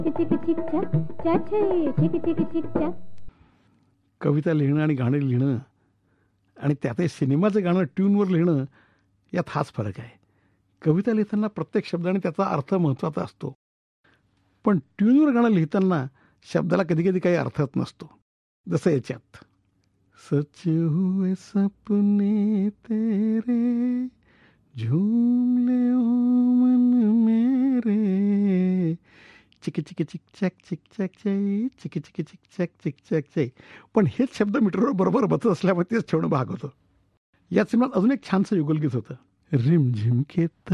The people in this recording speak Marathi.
कविता लिहिणं आणि गाणं लिहिणं आणि त्यातही सिनेमाचं गाणं ट्यूनवर लिहिणं यात हाच फरक आहे. कविता लिहिताना प्रत्येक शब्दाने त्याचा अर्थ महत्त्वाचा असतो, पण ट्यूनवर गाणं लिहिताना शब्दाला कधी कधी काही अर्थच नसतो. जसं याच्यात सच हुए सपने तेरे झूमले ओ मन मेरे चिकी चिकी चिक चॅक चिक चॅक चै चिकी चिकी चिक चॅक चिक चॅक चै. पण हेच शब्द मीटरवर बरोबर बसत असल्यामुळे तेच ठेवणं भाग होतं. या सिनेमात अजून एक छानसं युगलगीत होतं. रिमझिम के